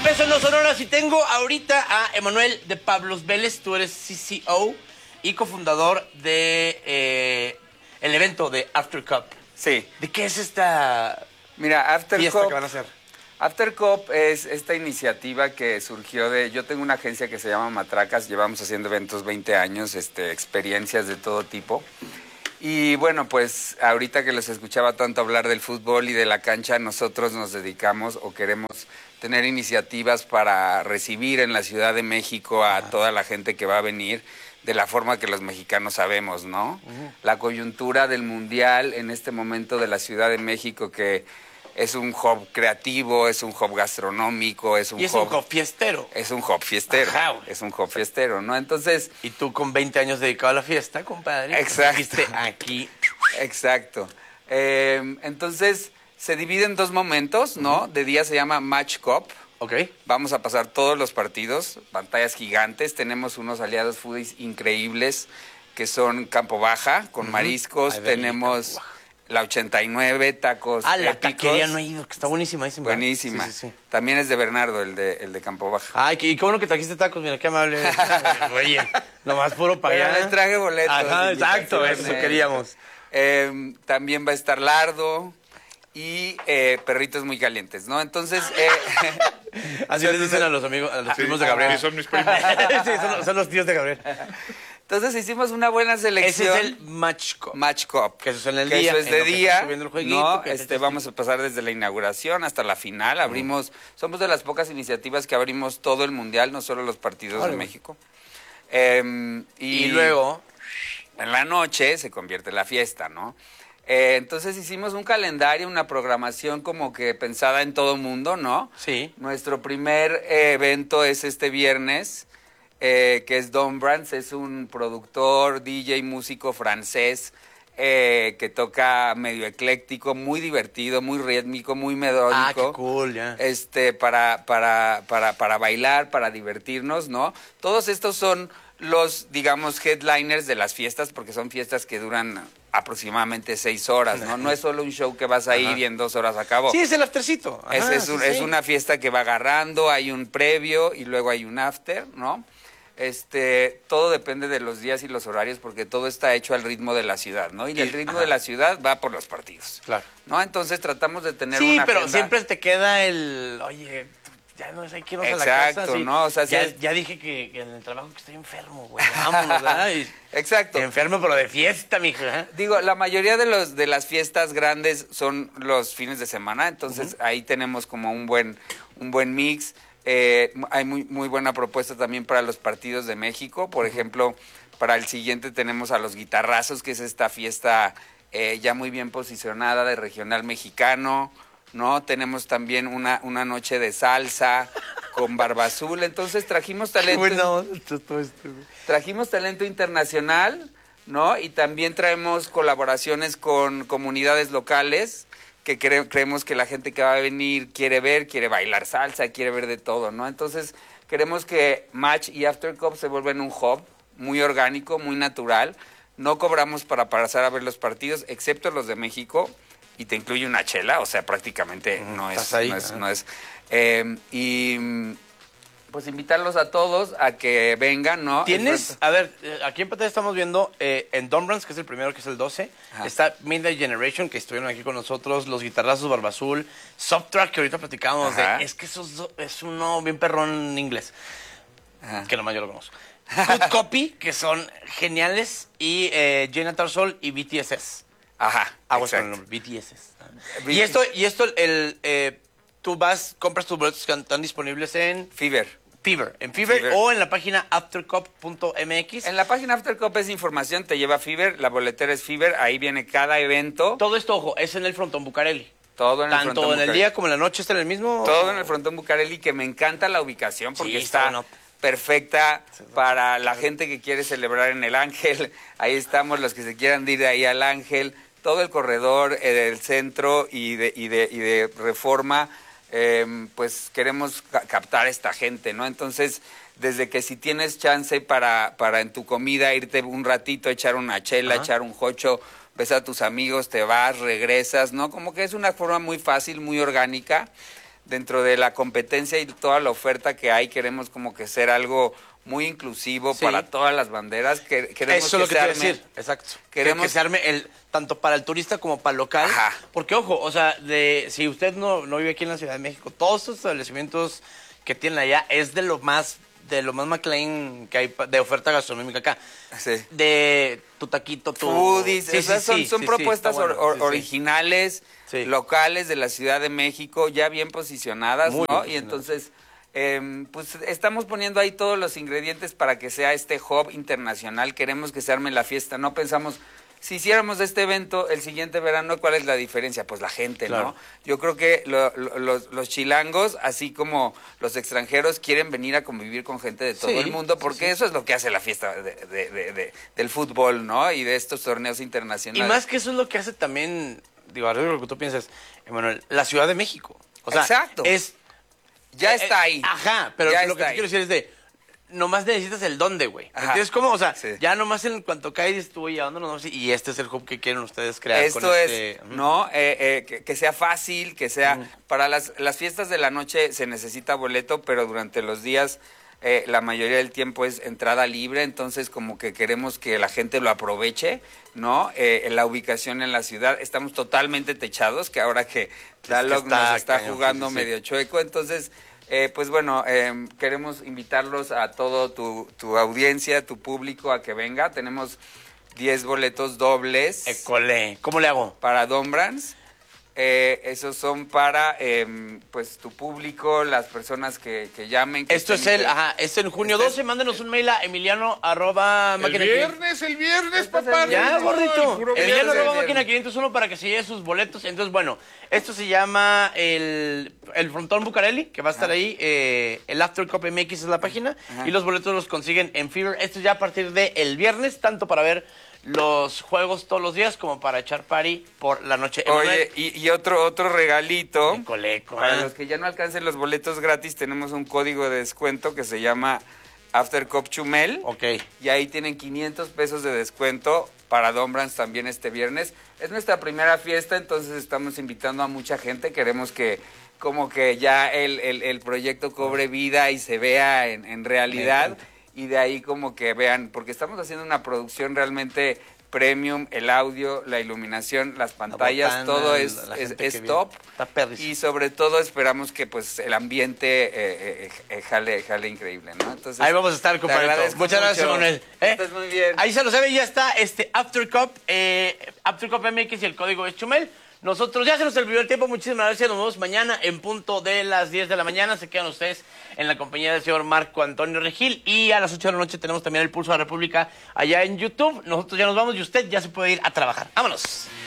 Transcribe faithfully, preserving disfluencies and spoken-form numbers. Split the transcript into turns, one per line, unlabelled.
Peso No Sonoras y tengo ahorita a Emanuel de Pablos Vélez. Tú eres C C O y cofundador de eh, el evento de After Cup.
Sí.
¿De qué es esta
Mira, After
fiesta
Cup,
que van a hacer?
After Cup es esta iniciativa que surgió de... Yo tengo una agencia que se llama Matracas, llevamos haciendo eventos veinte años, este, experiencias de todo tipo. Y bueno, pues ahorita que les escuchaba tanto hablar del fútbol y de la cancha, nosotros nos dedicamos o queremos tener iniciativas para recibir en la Ciudad de México a toda la gente que va a venir de la forma que los mexicanos sabemos, ¿no? Uh-huh. La coyuntura del Mundial en este momento de la Ciudad de México, que es un hub creativo, es un hub gastronómico, es un
y es
hub...
un hub fiestero.
Es un hub fiestero,
Ajá,
es un hub fiestero, ¿no? Entonces...
Y tú con veinte años dedicado a la fiesta, compadre.
Exacto.
Dijiste aquí.
Exacto. Eh, entonces, se divide en dos momentos, ¿no? Uh-huh. De día se llama Match Cup.
Ok.
Vamos a pasar todos los partidos, pantallas gigantes. Tenemos unos aliados foodies increíbles que son Campo Baja, con uh-huh. mariscos. Ay, tenemos la ochenta y nueve, tacos
Ah, la
épicos.
taquería no he ido, que está buenísima. Esa,
buenísima.
Sí, sí, sí.
También es de Bernardo, el de, el de Campo Baja.
Ay, qué, qué bueno que trajiste tacos, mira, qué amable. Oye, nomás puro para allá.
Pero les traje boletos.
Ajá, exacto, eso queríamos.
Eh, también va a estar Lardo y eh, perritos muy calientes, ¿no? Entonces... Eh,
así les dicen a los amigos, a los
sí,
primos de Gabriel.
Sí, son mis primos.
Sí, son, son los tíos de Gabriel.
Entonces hicimos una buena selección.
Ese es el Match Cup.
Match Cup.
Que eso es en el
que
día.
Eso es de día.
El jueguito,
no,
que
este, vamos a pasar desde la inauguración hasta la final. Abrimos, uh-huh. somos de las pocas iniciativas que abrimos todo el mundial, no solo los partidos Hola. de México. Eh, y,
y luego,
en la noche se convierte en la fiesta, ¿no? Eh, entonces hicimos un calendario, una programación como que pensada en todo el mundo, ¿no?
Sí.
Nuestro primer eh, evento es este viernes, eh, que es Don Brands, es un productor, D J, músico francés, eh, que toca medio ecléctico, muy divertido, muy rítmico, muy melódico.
Ah, qué cool, ya.
Yeah. Este, para, para, para, para bailar, para divertirnos, ¿no? Todos estos son los, digamos, headliners de las fiestas, porque son fiestas que duran aproximadamente seis horas, ¿no? No es solo un show que vas a ir y en dos horas acabó.
Sí, es el aftercito. Ajá,
es, es, un,
sí,
es
sí.
una fiesta que va agarrando, hay un previo y luego hay un after, ¿no? Este, todo depende de los días y los horarios, porque todo está hecho al ritmo de la ciudad, ¿no? Y el ritmo Ajá. de la ciudad va por los partidos.
Claro.
¿No? Entonces tratamos de tener
sí,
una
Sí, pero
agenda.
siempre te queda el, oye, ya no sé, quiero ir a la casa.
Exacto, ¿no? O sea,
ya,
si es...
ya dije que, que en el trabajo que estoy enfermo, güey, vámonos, ¿verdad? Y
Exacto.
Enfermo, pero de fiesta, mija. ¿eh?
Digo, la mayoría de los de las fiestas grandes son los fines de semana, entonces uh-huh. ahí tenemos como un buen, un buen mix. Eh, hay muy, muy buena propuesta también para los partidos de México. Por uh-huh. ejemplo, para el siguiente tenemos a los Guitarrazos, que es esta fiesta eh, ya muy bien posicionada de regional mexicano, ¿no? Tenemos también una, una noche de salsa con Barba Azul. Entonces trajimos talento.
Bueno, esto, esto, esto.
Trajimos talento internacional, ¿no? Y también traemos colaboraciones con comunidades locales que cre- creemos que la gente que va a venir quiere ver, quiere bailar salsa, quiere ver de todo, ¿no? Entonces queremos que Match y After Cup se vuelvan un hub muy orgánico, muy natural. No cobramos para pasar a ver los partidos, excepto los de México, y te incluye una chela, o sea, prácticamente mm, no es...
ahí?
No es, no es eh, y pues invitarlos a todos a que vengan, ¿no?
Tienes, a ver, aquí en pantalla estamos viendo eh, en Don Brands, que es el primero, que es el doce, Ajá. está Midnight Generation, que estuvieron aquí con nosotros, los Guitarrazos, Barba Azul, Subtrack, que ahorita platicábamos Ajá. de, es que esos do, es uno bien perrón en inglés, Ajá. que nomás yo lo conozco. Good Copy, que son geniales, y eh, Jenna Tarsol y B T S S.
Ajá,
Aguas con el nombre, B T S S. Y esto, y esto el, eh, tú vas, compras tus boletos que están disponibles en...
Fever.
Fever, en Fever, Fever o en la página aftercup punto m x.
En la página Aftercup es información, te lleva Fever, la boletera es Fever, ahí viene cada evento.
Todo esto, ojo, es en el Frontón Bucareli.
Todo en el
Tanto
Frontón
en
Bucareli.
el día como en la noche está en el mismo.
Todo en el Frontón Bucareli, que me encanta la ubicación porque
sí,
está, está bueno. perfecta para la gente que quiere celebrar en el Ángel. Ahí estamos los que se quieran ir ahí al Ángel. Todo el corredor eh, del centro y de, y de, y de Reforma, eh, pues queremos ca- captar a esta gente, ¿no? Entonces, desde que si tienes chance para, para en tu comida irte un ratito, echar una chela, Ajá. echar un jocho, ves a tus amigos, te vas, regresas, ¿no? Como que es una forma muy fácil, muy orgánica dentro de la competencia y toda la oferta que hay, queremos como que ser algo muy inclusivo sí. para todas las banderas. Que, queremos
Eso es lo que
se
te
arme,
iba a decir, exacto.
Queremos
que, que se arme el, tanto para el turista como para el local. Ajá. Porque, ojo, o sea, de, si usted no, no vive aquí en la Ciudad de México, todos estos establecimientos que tienen allá es de lo más, de lo más McLean que hay de oferta gastronómica acá.
Sí.
De tu taquito, tu...
Foodies,
sí,
esas
sí,
son,
sí,
son
sí,
propuestas
sí,
or,
bueno,
or,
sí,
originales,
sí.
locales de la Ciudad de México, ya bien posicionadas,
Muy
¿no?
bien
y entonces... Eh, pues estamos poniendo ahí todos los ingredientes para que sea este hub internacional. Queremos que se arme la fiesta. No pensamos, si hiciéramos este evento el siguiente verano, ¿cuál es la diferencia? Pues la gente, claro. ¿no? Yo creo que lo, lo, los, los chilangos, así como los extranjeros, quieren venir a convivir con gente de todo sí, el mundo, porque sí, sí. eso es lo que hace la fiesta de, de, de, de, del fútbol, ¿no? Y de estos torneos internacionales.
Y más que eso es lo que hace también, digo, arriba lo que tú piensas, Emanuel, la Ciudad de México. O sea,
exacto.
es...
Ya está ahí.
Ajá, pero
ya
lo que te
ahí.
quiero decir es de, nomás necesitas el dónde, güey. ¿Entiendes cómo? O sea,
sí.
ya nomás en cuanto caes, tú, ¿y a dónde nos vamos? Y este es el hub que quieren ustedes crear.
Esto
con
es,
este...
¿no? Eh, eh, que, que sea fácil, que sea... Uh-huh. Para las, las fiestas de la noche se necesita boleto, pero durante los días... Eh, la mayoría del tiempo es entrada libre, entonces como que queremos que la gente lo aproveche, ¿no? Eh, la ubicación en la ciudad, estamos totalmente techados, que ahora que Tlaloc nos está cañón, jugando sí, sí, medio sí. chueco, entonces, eh, pues bueno, eh, queremos invitarlos a todo tu, tu audiencia, tu público a que venga, tenemos diez boletos dobles.
École. ¿Cómo le hago?
Para Dom Brands. Eh, esos son para eh, pues tu público, las personas que, que llamen. Que
Esto es el, ajá, es en junio este doce, es... mándenos un mail a emiliano arroba
el viernes, el viernes, papá.
Ya, gordito. Emiliano arroba máquina quinientos uno para que se lleve sus boletos. Entonces, bueno, esto se llama el, el Frontón Bucareli, que va a estar ajá. ahí. Eh, el After Cup M X es la página. Ajá. Y los boletos los consiguen en Fever. Esto ya a partir del de viernes, tanto para ver los juegos todos los días como para echar party por la noche.
Oye, y, y otro otro regalito.
Coleco,
para
¿eh?
los que ya no alcancen los boletos gratis, tenemos un código de descuento que se llama After Cup Chumel.
Ok.
Y ahí tienen quinientos pesos de descuento para Dom Brands también este viernes. Es nuestra primera fiesta, entonces estamos invitando a mucha gente. Queremos que como que ya el, el, el proyecto cobre vida y se vea en, en realidad. Y de ahí como que vean, porque estamos haciendo una producción realmente premium, el audio, la iluminación, las pantallas, botana, todo es, es, es top.
Está
y sobre todo esperamos que pues el ambiente eh, eh, jale, jale increíble, ¿no? Entonces,
ahí vamos a estar, compadre. Muchas gracias, Manuel. ¿Eh?
Estás muy bien.
Ahí se lo sabe, ya está este After Cup, eh, After Cup M X y el código es Chumel. Nosotros ya se nos olvidó el tiempo, muchísimas gracias, nos vemos mañana en punto de las diez de la mañana, se quedan ustedes en la compañía del señor Marco Antonio Regil y a las ocho de la noche tenemos también el Pulso de la República allá en YouTube, nosotros ya nos vamos y usted ya se puede ir a trabajar, vámonos.